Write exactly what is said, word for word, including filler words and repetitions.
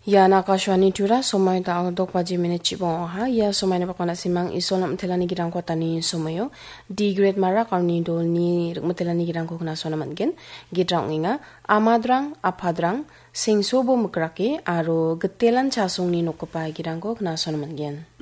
Ya nakashwani tura somay ta ang dokpa jimine chibong ha ya somay na pakona simang isolam telani girang ko tani somayo di grade mara karni dol ni rukmatelani girang ko kena sonaman gen gidrang inga amadrang apadrang singsobo mukrake aro getelan chasong ni nokopa girang ko kena sonaman gen.